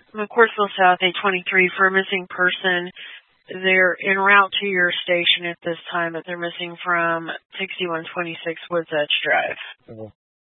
McCourtsville South 823 for a missing person. They're en route to your station at this time, but they're missing from 6126 Woods Edge Drive.